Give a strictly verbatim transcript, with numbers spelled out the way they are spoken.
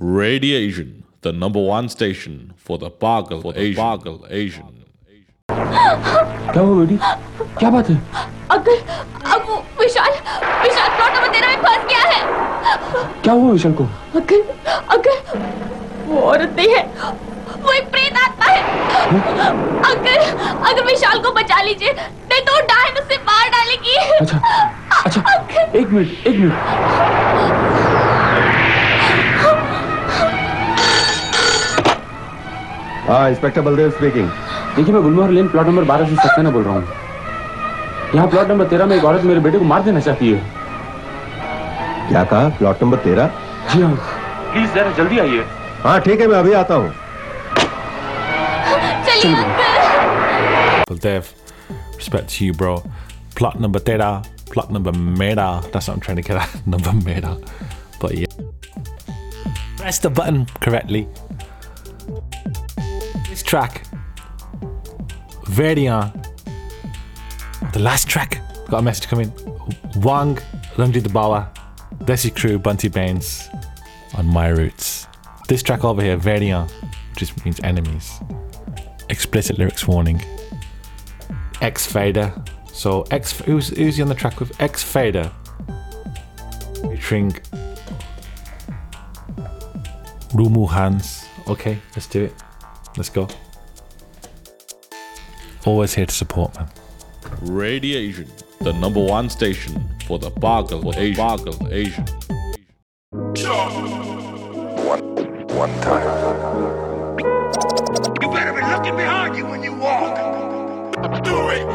Radiation, the number one station for the Pagal Asian. Pagal Asian. क्या हुआ बेटी? क्या बात है? अगर अब वो विशाल विशाल प्लॉट नंबर तेरह में फंस गया है। क्या हुआ विशाल को? अगर अगर वो औरत नहीं है, वो एक प्रेत आत्मा है। अगर अगर विशाल को बचा लीजिए, नहीं तो वो डायन उसे मार डालेगी। अच्छा अच्छा एक मिनट एक मिनट। हाँ, इंस्पेक्टर बलदेव स्पीकिंग। देखिए, मैं गुलमोहर लेन प्लॉट नंबर बारह से सक्सेना बोल रहा हूँ। यहाँ प्लॉट नंबर तेरह में एक औरत मेरे बेटे को मार देना चाहती है। क्या कहा? प्लॉट नंबर तेरह? जी हाँ, प्लीज जरा जल्दी आइए। हाँ ठीक है, मैं अभी आता हूँ। चलिए uncle. Baldev, respect to you, bro. Plot number theta, plot number meta. That's what I'm trying to get at. Number meta. But yeah. Press the button correctly. This track, Verdian, the last track, got a message coming. Wang, Ranjit Bawa, Desi Crew, Bunty Baines on My Roots. This track over here, Verdian, just means enemies. Explicit lyrics warning. X Fader. So X, who's who's he on the track with? X Fader, featuring Rumu Hans. Okay, let's do it. Let's go. Always here to support, man. Radiation, the number one station for the Pagal Asian. Pagal Asian. One, one time. You better be looking behind you when you walk. Do it.